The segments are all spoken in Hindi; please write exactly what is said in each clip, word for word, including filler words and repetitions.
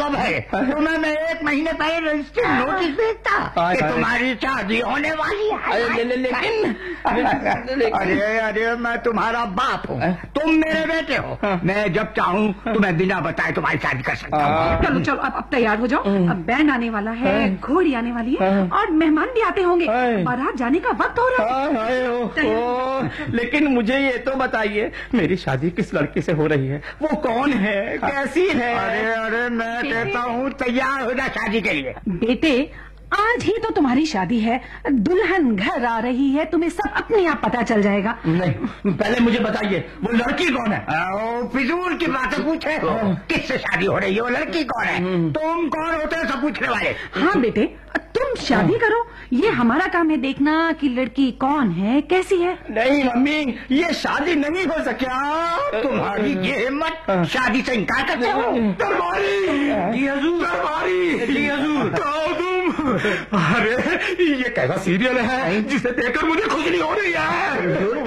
मतलब है? तुम्हें मैं एक महीने पहले रजिस्ट्री नोटिस भेजता कि तुम्हारी शादी होने वाली है। लेकिन अरे अरे मैं तुम्हारा बाप हूँ, तुम मेरे बेटे हो। मैं जब चाहूँ तुम्हें बिना बताए तुम्हारी शादी कर सकता हूँ। चलो चलो अब अब तैयार हो जाओ, अब बैंड आने वाला है, घोड़ी आने वाली है और मेहमान भी आते होंगे, बारात जाने का वक्त हो रहा है। लेकिन मुझे ये तो बताइए, मेरी शादी किस लड़की से हो रही है? वो कौन है, कैसी है? अरे अरे मैं कहता हूँ तैयार हो जा शादी के लिए। बेटे आज ही तो तुम्हारी शादी है, दुल्हन घर आ रही है, तुम्हें सब अपने आप पता चल जाएगा। नहीं, पहले मुझे बताइए वो लड़की कौन है? फिजूल की बातें पूछे, किससे शादी हो रही है, वो लड़की कौन है? तुम कौन होते हो सब पूछने वाले? हाँ बेटे तुम शादी करो, ये हमारा काम है देखना कि लड़की कौन है, कैसी है। नहीं मम्मी, ये शादी नहीं हो सका। तुम्हारी ये हिम्मत, शादी से इनकार करते हो? दरबारी जी हजूर, दरबारी जी हजूर। तुम अरे ये कैसा सीरियल है जिसे देखकर मुझे खुशी हो रही है?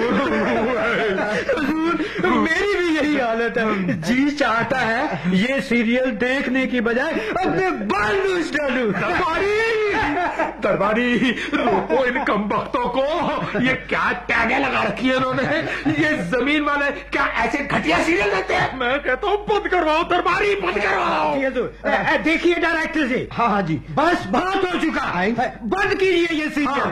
मेरी भी यही हालत है, जी चाहता है ये सीरियल देखने की बजाय अपने बाल लूज डालूं। दरबारी रोको इन कमबख्तों को, ये क्या टैगे लगा रखी है इन्होंने? ये जमीन वाले क्या ऐसे घटिया सीरियल देते हैं? मैं कहता हूँ बंद करवाओ दरबारी, बंद करवाओ। देखिए डायरेक्टर जी, हाँ हाँ जी, बस बहुत हो चुका है, बंद कीजिए ये सीरियल।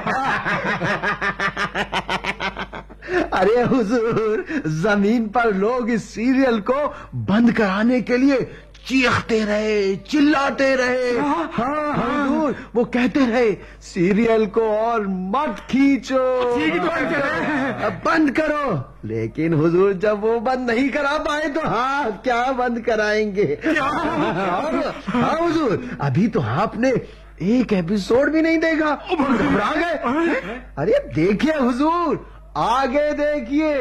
अरे हुजूर, जमीन पर लोग इस सीरियल को बंद कराने के लिए चीखते रहे, चिल्लाते रहे। हाँ, हाँ, हुजूर, वो कहते रहे सीरियल को और मत खींचो, बंद करो। लेकिन हुजूर जब वो बंद नहीं करा पाए तो हाँ क्या बंद कराएंगे? हाँ हुजूर, अभी तो आपने एक एपिसोड भी नहीं देखा, घबरा गए। अरे देखिए हुजूर, आगे देखिए।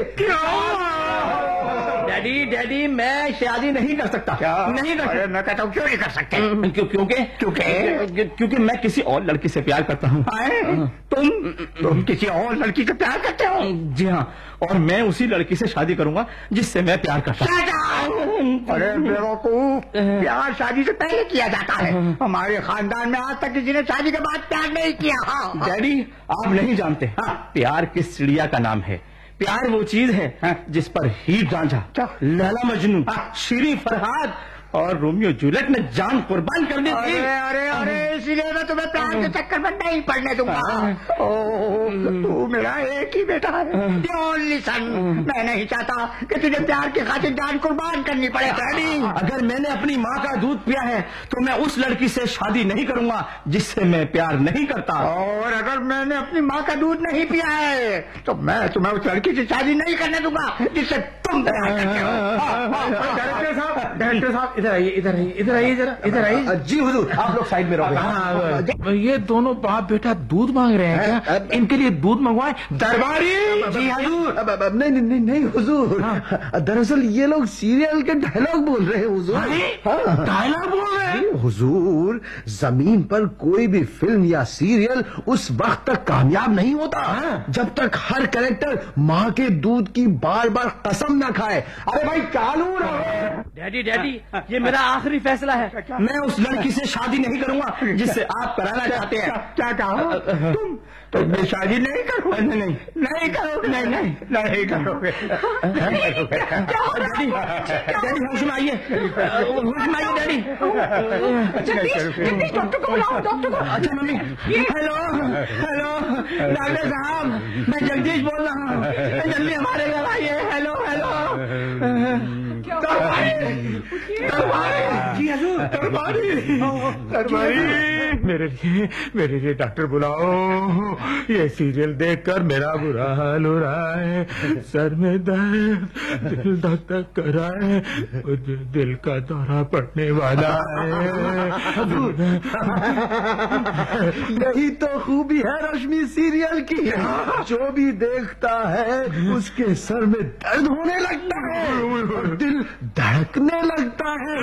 डैडी डैडी मैं शादी नहीं कर सकता। क्या? नहीं कर सकता। मैं कहता हूँ क्यों नहीं कर सकते? क्यों? क्योंकि क्योंकि क्योंकि मैं किसी और लड़की से प्यार करता हूँ। तुम तुम किसी और लड़की से प्यार करते हो? जी हाँ, और मैं उसी लड़की से शादी करूंगा जिससे मैं प्यार करता हूँ। अरे बेवकूफ, प्यार शादी से पहले किया जाता है। हमारे खानदान में आज तक किसी ने शादी के बाद प्यार नहीं किया। डैडी आप नहीं जानते, प्यार किस चिड़िया का नाम है। प्यार वो चीज है जिस पर हीर रांझा, लैला मजनू, शीरी फरहाद और रोमियो जूलियट ने जान कुर्बान कर दी थी। अरे अरे अरे इसीलिए मैं तुम्हें प्यार के चक्कर में नहीं पड़ने दूंगा। ओह तू मेरा एक ही बेटा है, ओनली सन। मैं नहीं चाहता कि तुझे प्यार की खातिर जान कुर्बान करनी पड़े। डैडी अगर मैंने अपनी माँ का दूध पिया है तो मैं उस लड़की से शादी नहीं करूंगा जिससे मैं प्यार नहीं करता। और अगर मैंने अपनी माँ का दूध नहीं पिया है तो मैं तुम्हें उस लड़की से शादी नहीं करने दूंगा जिससे तुम प्यार करते हो। डायरेक्टर साहब, डायरेक्टर साहब इधर आइए, इधर आइए, इधर आइए जरा, इधर आइए। जी हुजूर, आप लोग साइड में रहो। ये दोनों बाप बेटा दूध मांग रहे हैं क्या? इनके लिए दूध मंगवाएं। दरबारी जी हुजूर। नहीं नहीं नहीं हुजूर, दरअसल ये लोग सीरियल के डायलॉग बोल रहे हैं हुजूर। डायलॉग बोल रहे हैं? हुजूर, जमीन पर कोई भी फिल्म या सीरियल उस वक्त तक कामयाब नहीं होता जब तक हर कैरेक्टर माँ के दूध की बार बार कसम न खाए। अरे भाई चालू रहो। डैडी डैडी ये मेरा आखिरी फैसला है, मैं उस लड़की से शादी नहीं करूंगा जिससे आप कराना चाहते हैं। क्या कहा तुम? तुम शादी नहीं करोगे? नहीं नहीं नहीं करोगे? नहीं नहीं नहीं करोगे। डैडी डैडी होश में आइए, होश में आइए डैडी। जगदीश डॉक्टर को बुलाओ, डॉक्टर को। अच्छा मम्मी। हेलो हेलो डॉक्टर साहब, मैं जगदीश बोल रहा हूँ, जल्दी हमारे घर आइए। Hello hello. जी हजूर, दरबारी दरबारी मेरे लिए मेरे लिए डॉक्टर बुलाओ। ये सीरियल देखकर मेरा बुरा हाल हो रहा है, सर में दर्द, दिल धक धक कर रहा है, मुझे दिल का दौरा पड़ने वाला है। यही तो खूबी है रश्मि सीरियल की, जो भी देखता है उसके सर में दर्द होने लगता है और दिल धड़कने लगता है।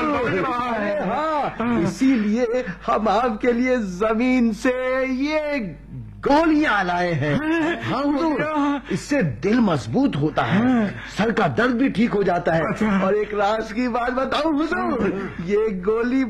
हाँ, इसीलिए हम आपके लिए जमीन से ये गोलियां लाए हैं। हाँ हुजूर, इससे दिल मजबूत होता है, सर का दर्द भी ठीक हो जाता है। और एक राज की बात बताऊं हुजूर, ये गोली